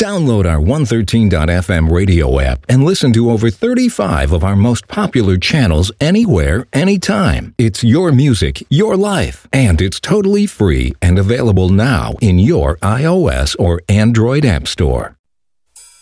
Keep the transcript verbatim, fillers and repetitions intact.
Download our one thirteen dot f m radio app and listen to over thirty-five of our most popular channels anywhere, anytime. It's your music, your life, and it's totally free and available now in your iOS or Android app store.